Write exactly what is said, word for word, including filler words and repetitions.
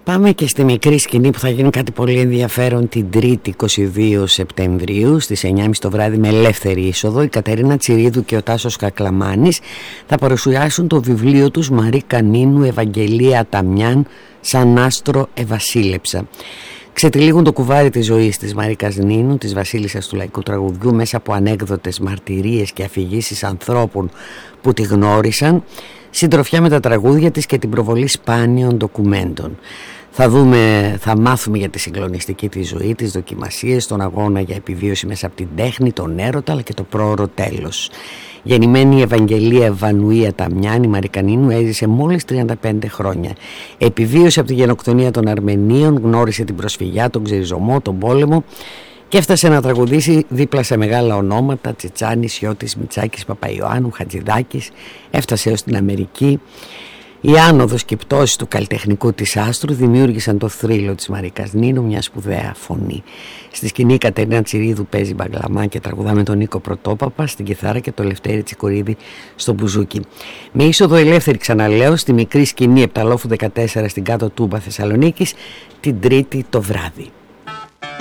Πάμε και στη μικρή σκηνή που θα γίνει κάτι πολύ ενδιαφέρον την Τρίτη είκοσι δύο Σεπτεμβρίου στις εννιά και μισή το βράδυ με ελεύθερη είσοδο. Η Κατερίνα Τσιρίδου και ο Τάσος Κακλαμάνης θα παρουσιάσουν το βιβλίο τους Μαρή Κανίνου Ευαγγελία Ταμιάν σαν άστρο ευασίλεψα. Ξετυλίγουν το κουβάρι της ζωής της Μαρή Κανίνου, της βασίλισσας του λαϊκού τραγουδιού, μέσα από ανέκδοτες, μαρτυρίες και αφηγήσεις ανθρώπων που τη γνώρισαν, συντροφιά με τα τραγούδια της και την προβολή σπάνιων ντοκουμέντων. Θα δούμε, θα μάθουμε για τη συγκλονιστική της ζωή, τις δοκιμασίες, τον αγώνα για επιβίωση μέσα από την τέχνη, τον έρωτα αλλά και το πρόωρο τέλος. Γεννημένη η Ευαγγελία Ευανουία Ταμιάν, η Μαρή Κανίνου έζησε μόλις τριάντα πέντε χρόνια. Επιβίωσε από τη γενοκτονία των Αρμενίων, γνώρισε την προσφυγιά, τον ξεριζωμό, τον πόλεμο και έφτασε να τραγουδήσει δίπλα σε μεγάλα ονόματα, Τσιτσάνης, Σιώτης, Μητσάκης, Παπαϊωάννου, Χατζηδάκης. Έφτασε έως την Αμερική. Η άνοδος και η πτώση του καλλιτεχνικού της άστρου δημιούργησαν το θρύλο της Μαρή Κανίνου, μια σπουδαία φωνή. Στη σκηνή η Κατερίνα Τσιρίδου παίζει μπαγκλαμά και τραγουδά με τον Νίκο Πρωτόπαπα στην κιθάρα και το Λευτέρη Τσικουρίδη στο μπουζούκι. Με είσοδο ελεύθερη, ξαναλέω, στη μικρή σκηνή Επταλόφου δεκατέσσερα στην Κάτω Τούμπα Θεσσαλονίκης την Τρίτη το βράδυ.